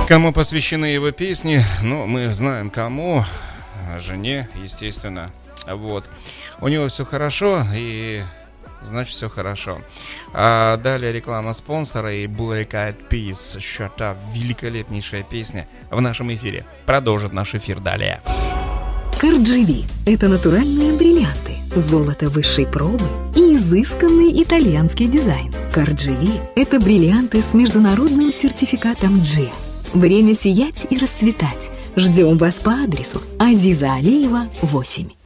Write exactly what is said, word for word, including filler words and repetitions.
Кому посвящены его песни? Ну, мы знаем кому. Жене, естественно. Вот. У него все хорошо, и значит все хорошо. А далее реклама спонсора и Black Eyed Peas Shut Up. Великолепнейшая песня в нашем эфире. Продолжит наш эфир далее. Карджи – это натуральные бриллианты, золото высшей пробы и изысканный итальянский дизайн. Карджи – это бриллианты с международным сертификатом джи. Время сиять и расцветать. Ждем вас по адресу Азиза Алиева, восемь.